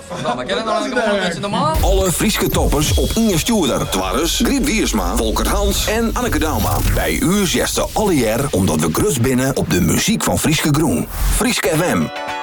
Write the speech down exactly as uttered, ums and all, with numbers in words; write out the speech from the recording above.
Nou, maar ken dan gewoon een beetje normaal? Alle Frieske toppers op Inge Stuurder. Twarres, Griep Wiersma, Volker Hans en Anneke Dauma. Bij u zesde alle jaar omdat we grus binnen op de muziek van Frieske Groen. Frieske F M.